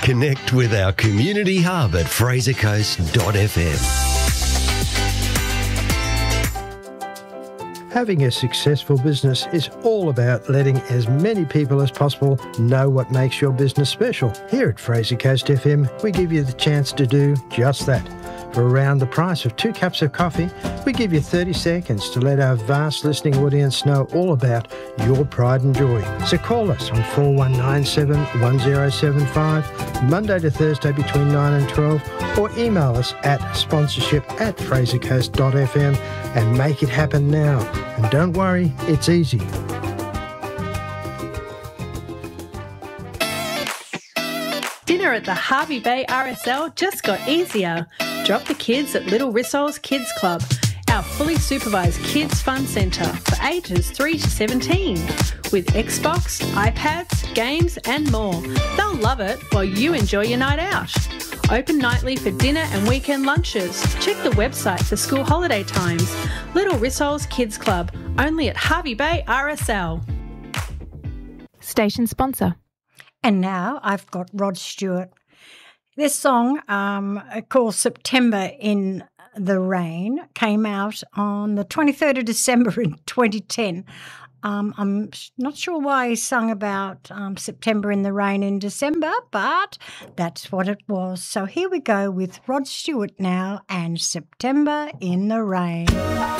Connect with our community hub at frasercoast.fm. Having a successful business is all about letting as many people as possible know what makes your business special. Here at Fraser Coast FM, we give you the chance to do just that. For around the price of 2 cups of coffee, we give you 30 seconds to let our vast listening audience know all about your pride and joy. So call us on 4197 1075, Monday to Thursday between 9 and 12, or email us at sponsorship@frasercoast.fm and make it happen now. And don't worry, it's easy. Dinner at the Harvey Bay RSL just got easier. Drop the kids at Little Rissol's Kids Club, our fully supervised kids fun centre for ages 3 to 17. With Xbox, iPads, games and more. They'll love it while you enjoy your night out. Open nightly for dinner and weekend lunches. Check the website for school holiday times. Little Rissol's Kids Club, only at Harvey Bay RSL. Station sponsor. And now I've got Rod Stewart. This song, called September in the Rain, came out on the 23rd of December in 2010. I'm not sure why he sung about September in the rain in December, but that's what it was. So here we go with Rod Stewart now and September in the Rain.